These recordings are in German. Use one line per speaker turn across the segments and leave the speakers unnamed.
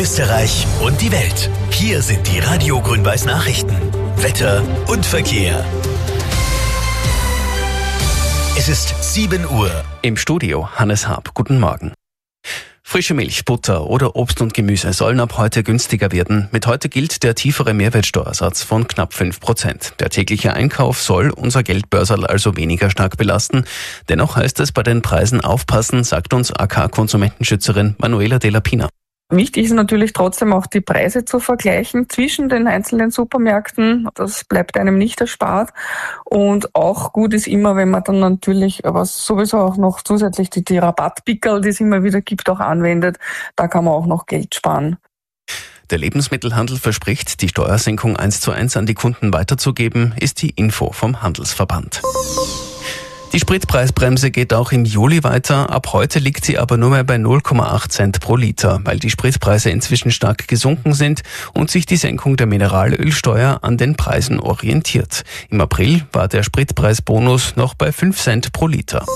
Österreich und die Welt. Hier sind die Radio Grün-Weiß Nachrichten. Wetter und Verkehr. Es ist 7 Uhr.
Im Studio Hannes Haab. Guten Morgen. Frische Milch, Butter oder Obst und Gemüse sollen ab heute günstiger werden. Mit heute gilt der tiefere Mehrwertsteuersatz von knapp 5%. Der tägliche Einkauf soll unser Geldbörserl also weniger stark belasten. Dennoch heißt es bei den Preisen aufpassen, sagt uns AK-Konsumentenschützerin Manuela de la Pina.
Wichtig ist natürlich trotzdem auch die Preise zu vergleichen zwischen den einzelnen Supermärkten. Das bleibt einem nicht erspart. Und auch gut ist immer, wenn man dann natürlich, aber sowieso auch noch zusätzlich die Rabattpickerl, die es immer wieder gibt, auch anwendet. Da kann man auch noch Geld sparen.
Der Lebensmittelhandel verspricht, die Steuersenkung 1:1 an die Kunden weiterzugeben, ist die Info vom Handelsverband. Die Spritpreisbremse geht auch im Juli weiter. Ab heute liegt sie aber nur mehr bei 0,8 Cent pro Liter, weil die Spritpreise inzwischen stark gesunken sind und sich die Senkung der Mineralölsteuer an den Preisen orientiert. Im April war der Spritpreisbonus noch bei 5 Cent pro Liter.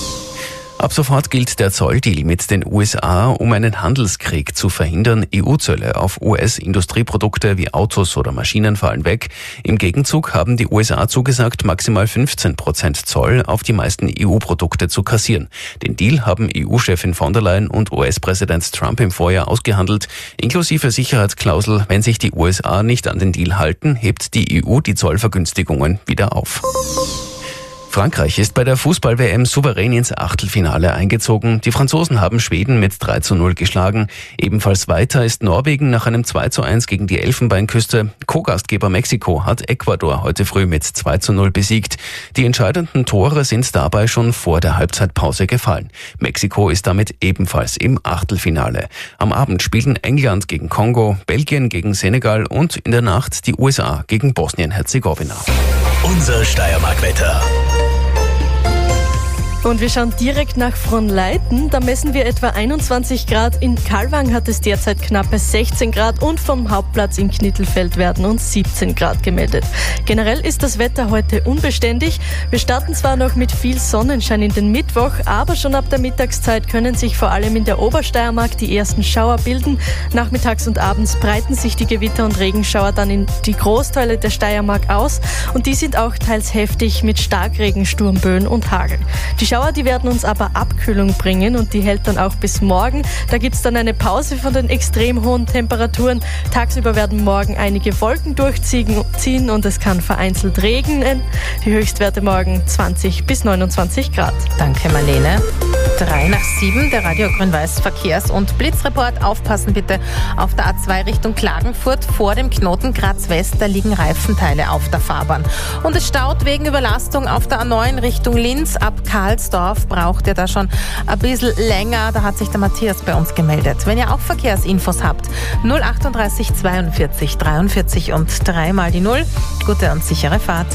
Ab sofort gilt der Zolldeal mit den USA, um einen Handelskrieg zu verhindern. EU-Zölle auf US-Industrieprodukte wie Autos oder Maschinen fallen weg. Im Gegenzug haben die USA zugesagt, maximal 15% Zoll auf die meisten EU-Produkte zu kassieren. Den Deal haben EU-Chefin von der Leyen und US-Präsident Trump im Vorjahr ausgehandelt. Inklusive Sicherheitsklausel, wenn sich die USA nicht an den Deal halten, hebt die EU die Zollvergünstigungen wieder auf. Frankreich ist bei der Fußball-WM souverän ins Achtelfinale eingezogen. Die Franzosen haben Schweden mit 3:0 geschlagen. Ebenfalls weiter ist Norwegen nach einem 2:1 gegen die Elfenbeinküste. Co-Gastgeber Mexiko hat Ecuador heute früh mit 2:0 besiegt. Die entscheidenden Tore sind dabei schon vor der Halbzeitpause gefallen. Mexiko ist damit ebenfalls im Achtelfinale. Am Abend spielen England gegen Kongo, Belgien gegen Senegal und in der Nacht die USA gegen Bosnien-Herzegowina.
Unser Steiermark-Wetter.
Und wir schauen direkt nach Fronleiten. Da messen wir etwa 21 Grad. In Kalwang hat es derzeit knappe 16 Grad und vom Hauptplatz in Knittelfeld werden uns 17 Grad gemeldet. Generell ist das Wetter heute unbeständig. Wir starten zwar noch mit viel Sonnenschein in den Mittwoch, aber schon ab der Mittagszeit können sich vor allem in der Obersteiermark die ersten Schauer bilden. Nachmittags und abends breiten sich die Gewitter- und Regenschauer dann in die Großteile der Steiermark aus. Und die sind auch teils heftig mit Starkregen, Sturmböen und Hagel. Die Schauer, die werden uns aber Abkühlung bringen und die hält dann auch bis morgen. Da gibt's dann eine Pause von den extrem hohen Temperaturen. Tagsüber werden morgen einige Wolken durchziehen und es kann vereinzelt regnen. Die Höchstwerte morgen 20 bis 29 Grad.
Danke, Marlene. 6:03, der Radio Grün-Weiß Verkehrs- und Blitzreport. Aufpassen bitte auf der A2 Richtung Klagenfurt vor dem Knoten Graz West. Da liegen Reifenteile auf der Fahrbahn. Und es staut wegen Überlastung auf der A9 Richtung Linz. Ab Karlsdorf braucht ihr da schon ein bisschen länger. Da hat sich der Matthias bei uns gemeldet. Wenn ihr auch Verkehrsinfos habt, 038 42 43 und 3 mal die 0. Gute und sichere Fahrt.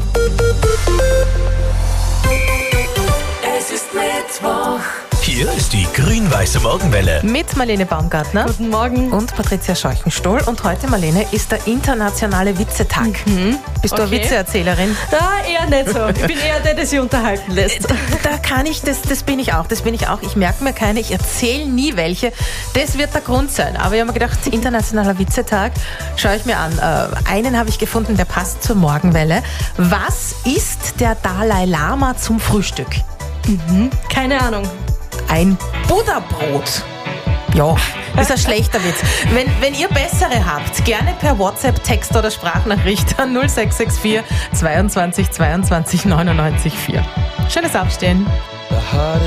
Es ist Mittwoch. Hier ist die grün-weiße Morgenwelle.
Mit Marlene Baumgartner.
Guten Morgen.
Und Patricia Scheuchenstohl. Und heute, Marlene, ist der internationale Witzetag. Bist du eine Witzeerzählerin?
Eher nicht so. Ich bin eher der sie unterhalten lässt.
Da kann ich, das bin ich auch. Ich merke mir keine, ich erzähle nie welche. Das wird der Grund sein. Aber ich habe mir gedacht, internationaler Witzetag, schaue ich mir an. Einen habe ich gefunden, der passt zur Morgenwelle. Was isst der Dalai Lama zum Frühstück?
Keine Ahnung.
Ein Buddha-Brot. Ja, das ist ein schlechter Witz. Wenn ihr bessere habt, gerne per WhatsApp, Text oder Sprachnachricht an 0664 22 22 99 4. Schönes Aufstehen.